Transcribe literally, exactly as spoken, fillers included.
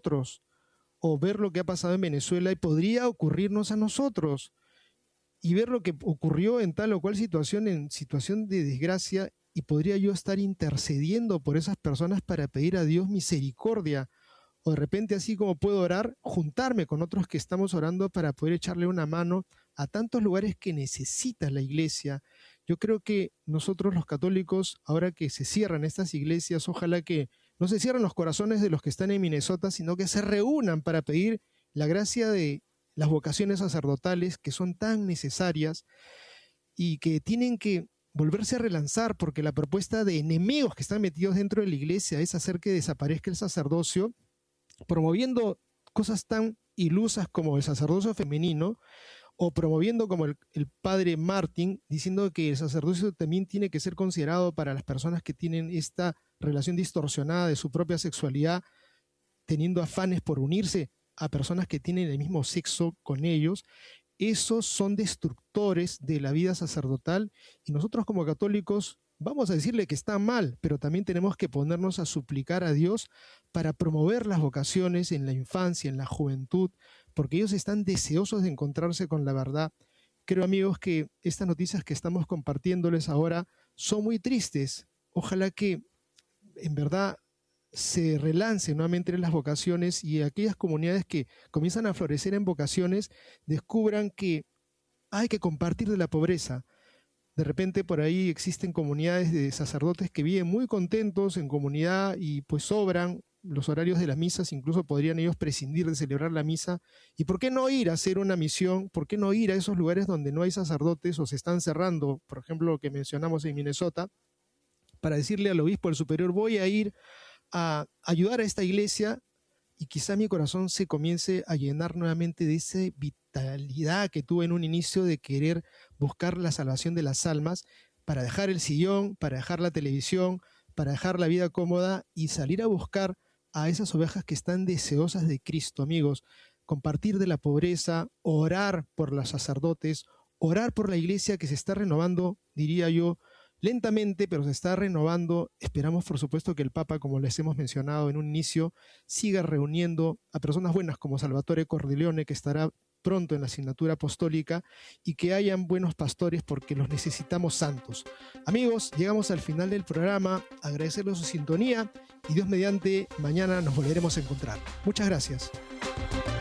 nosotros, o ver lo que ha pasado en Venezuela y podría ocurrirnos a nosotros, y ver lo que ocurrió en tal o cual situación, en situación de desgracia, y podría yo estar intercediendo por esas personas para pedir a Dios misericordia, o de repente, así como puedo orar, juntarme con otros que estamos orando para poder echarle una mano a tantos lugares que necesita la iglesia. Yo creo que nosotros los católicos, ahora que se cierran estas iglesias, ojalá que no se cierren los corazones de los que están en Minnesota, sino que se reúnan para pedir la gracia de las vocaciones sacerdotales que son tan necesarias y que tienen que volverse a relanzar, porque la propuesta de enemigos que están metidos dentro de la iglesia es hacer que desaparezca el sacerdocio, promoviendo cosas tan ilusas como el sacerdocio femenino, o promoviendo como el, el padre Martin, diciendo que el sacerdocio también tiene que ser considerado para las personas que tienen esta relación distorsionada de su propia sexualidad, teniendo afanes por unirse a personas que tienen el mismo sexo con ellos. Esos son destructores de la vida sacerdotal, y nosotros como católicos vamos a decirle que está mal, pero también tenemos que ponernos a suplicar a Dios para promover las vocaciones en la infancia, en la juventud, porque ellos están deseosos de encontrarse con la verdad. Creo, amigos, que estas noticias que estamos compartiéndoles ahora son muy tristes. Ojalá que en verdad se relancen nuevamente las vocaciones, y aquellas comunidades que comienzan a florecer en vocaciones descubran que hay que compartir de la pobreza. De repente por ahí existen comunidades de sacerdotes que viven muy contentos en comunidad y pues sobran los horarios de las misas, incluso podrían ellos prescindir de celebrar la misa. ¿Y por qué no ir a hacer una misión? ¿Por qué no ir a esos lugares donde no hay sacerdotes o se están cerrando? Por ejemplo, lo que mencionamos en Minnesota, para decirle al obispo, al superior, voy a ir a ayudar a esta iglesia, y quizá mi corazón se comience a llenar nuevamente de esa vitalidad que tuve en un inicio de querer buscar la salvación de las almas, para dejar el sillón, para dejar la televisión, para dejar la vida cómoda y salir a buscar a esas ovejas que están deseosas de Cristo, amigos. Compartir de la pobreza, orar por los sacerdotes, orar por la iglesia que se está renovando, diría yo, lentamente, pero se está renovando. Esperamos, por supuesto, que el Papa, como les hemos mencionado en un inicio, siga reuniendo a personas buenas como Salvatore Cordileone, que estará pronto en la asignatura apostólica, y que hayan buenos pastores, porque los necesitamos santos. Amigos, llegamos al final del programa. Agradecerles su sintonía, y Dios mediante, mañana nos volveremos a encontrar. Muchas gracias.